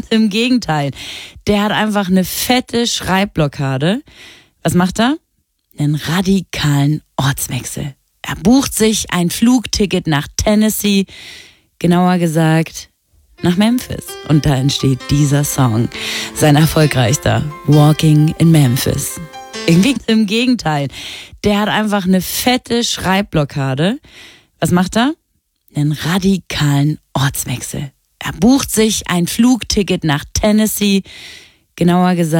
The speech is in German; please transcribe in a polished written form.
Im Gegenteil. Der hat einfach eine fette Schreibblockade. Was macht er? Einen radikalen Ortswechsel. Er bucht sich ein Flugticket nach Tennessee, genauer gesagt nach Memphis. Und da entsteht dieser Song, sein erfolgreichster, Walking in Memphis. Irgendwie im Gegenteil. Der hat einfach eine fette Schreibblockade. Was macht er? Einen radikalen Ortswechsel. Er bucht sich ein Flugticket nach Tennessee, genauer gesagt